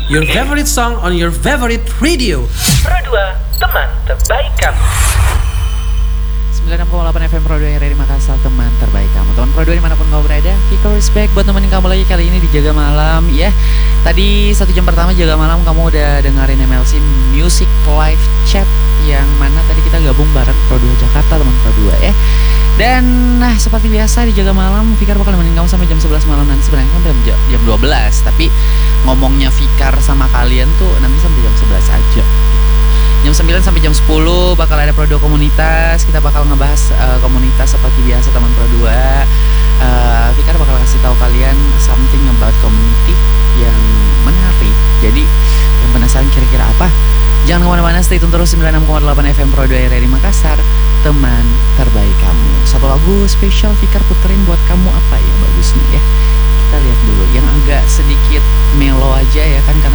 Your favorite song on your favorite radio. Pro 2, teman terbaik kamu. 96,8 FM Pro 2 RRI Makassar, teman terbaik kamu. Teman Pro 2 dimanapun kamu berada, Vika respect buat nemenin kamu lagi kali ini di Jaga Malam ya. Tadi 1 jam pertama Jaga Malam kamu udah dengerin MLC Music Live Chat, yang mana tadi kita gabung bareng Pro 2 Jakarta, teman Pro 2 ya. Dan nah seperti biasa di Jaga Malam, Fikar bakal nemenin kamu sampai jam 11 malam. Nanti sebenarnya kan jam 12, tapi ngomongnya Fikar sama kalian tuh nanti sampai jam 11 aja. Jam 9 sampai jam 10 bakal ada Pro 2 komunitas. Kita bakal ngebahas komunitas seperti biasa, teman Pro 2. Fikar bakal kasih tahu kalian something about community yang menarik. Jadi yang penasaran kira-kira apa? Jangan kemana-mana, stay tune terus 96,8 FM Pro 2 RRI Makassar, teman terbaik kamu. Satu lagu spesial Fikar puterin buat kamu, apa ya bagusnya ya? Kita lihat dulu yang agak sedikit mellow aja ya kan,